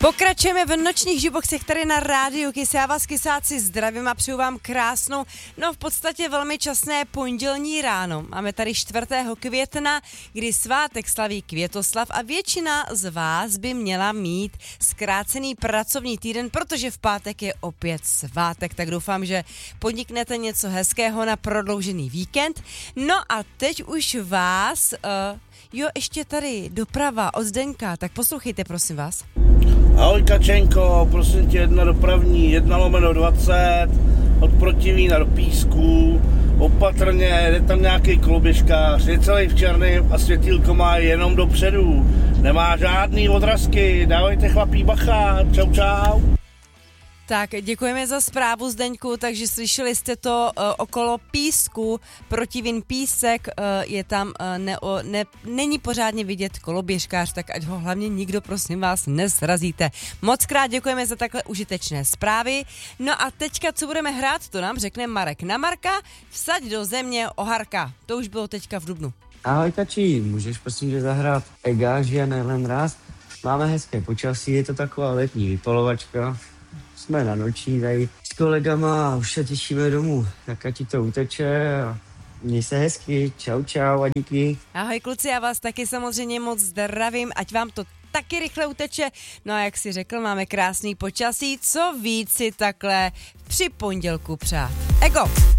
Pokračujeme v nočních juboxech tady na rádiu Kiss. Já vás, kysáci, zdravím a přeju vám krásnou, v podstatě velmi časné pondělní ráno. Máme tady 4. května, kdy svátek slaví Květoslav a většina z vás by měla mít zkrácený pracovní týden, protože v pátek je opět svátek, tak doufám, že podniknete něco hezkého na prodloužený víkend. No a teď už vás, ještě tady doprava od Zdeňka, tak poslouchejte, prosím vás. Ahoj Kačenko, prosím tě, jedna dopravní, 1/20, od Protivína do Písku, opatrně, jde tam nějaký koloběžkář, je celý v černém a světýlko má jenom dopředu, nemá žádný odrazky, dávejte chlapí bacha, čau čau. Tak, děkujeme za zprávu, Zdeňku, takže slyšeli jste to okolo Písku, Protivín Písek, je tam, není pořádně vidět koloběžkář, tak ať ho hlavně nikdo, prosím vás, nesrazíte. Moc krát děkujeme za takhle užitečné zprávy. No a teďka, co budeme hrát, to nám řekne Marek. Na Marka vsaď do země oharka. To už bylo teďka v dubnu. Ahoj Kačí, můžeš prosím tě zahrát Ega, žije nejen raz. Máme hezké počasí, je to taková letní vypalovačka. Jsme na noční tady s kolegama a už se těšíme domů. Tak ať ti to uteče a měj se hezky. Čau čau a díky. Ahoj kluci, já vás taky samozřejmě moc zdravím, ať vám to taky rychle uteče. No a jak si řekl, máme krásný počasí, co víc si takhle při pondělku přát. Ego!